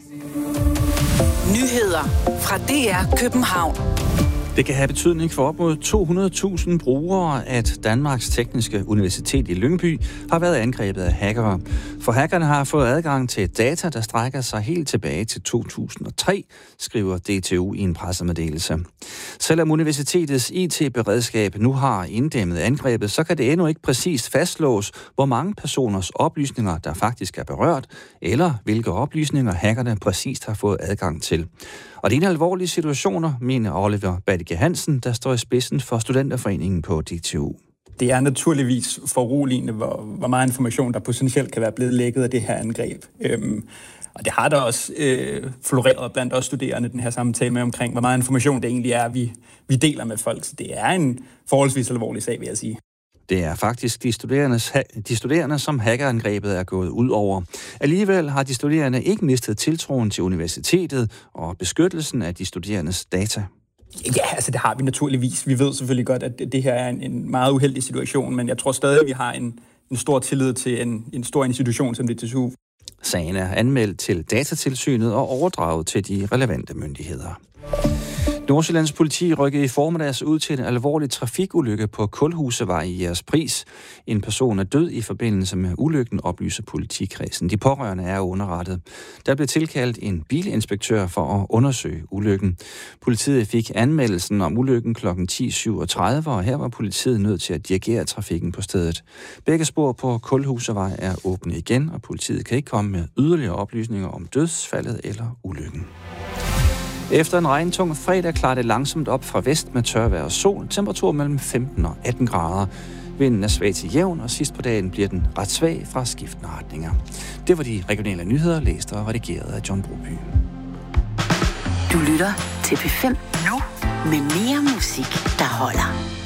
Nyheder fra DR København. Det kan have betydning for op mod 200.000 brugere, at Danmarks Tekniske Universitet i Lyngby har været angrebet af hackere. For hackerne har fået adgang til data, der strækker sig helt tilbage til 2003, skriver DTU i en pressemeddelelse. Selvom universitetets IT-beredskab nu har inddæmmet angrebet, så kan det endnu ikke præcist fastslås, hvor mange personers oplysninger, der faktisk er berørt, eller hvilke oplysninger hackerne præcist har fået adgang til. Og det er en alvorlig situation, mener Oliver Badike Hansen, der står i spidsen for Studenterforeningen på DTU. Det er naturligvis foruroligende, hvor meget information, der potentielt kan være blevet lækket af det her angreb. Og det har der også floreret blandt os studerende, den her samtale med omkring, hvor meget information det egentlig er, vi deler med folk. Så det er en forholdsvis alvorlig sag, vil jeg sige. Det er faktisk de studerende, som hackerangrebet er gået ud over. Alligevel har de studerende ikke mistet tiltroen til universitetet og beskyttelsen af de studerendes data. Ja, altså det har vi naturligvis. Vi ved selvfølgelig godt, at det her er en meget uheldig situation, men jeg tror stadig, at vi har en stor tillid til en stor institution som DTU. Sagen er anmeldt til Datatilsynet og overdraget til de relevante myndigheder. Nordsjællands politi rykkede i formiddags ud til en alvorlig trafikulykke på Kulhusevej i Jægerspris. En person er død i forbindelse med ulykken, oplyser politikredsen. De pårørende er underrettet. Der blev tilkaldt en bilinspektør for at undersøge ulykken. Politiet fik anmeldelsen om ulykken kl. 10.37, og her var politiet nødt til at dirigere trafikken på stedet. Begge spor på Kulhusevej er åbne igen, og politiet kan ikke komme med yderligere oplysninger om dødsfaldet eller ulykken. Efter en regntung fredag klarer det langsomt op fra vest med tørvejr og sol. Temperatur mellem 15 og 18 grader. Vinden er svag til jævn, og sidst på dagen bliver den ret svag fra skiftende retninger. Det var de regionale nyheder, læst og redigeret af John Broby. Du lytter til P5 nu med mere musik, der holder.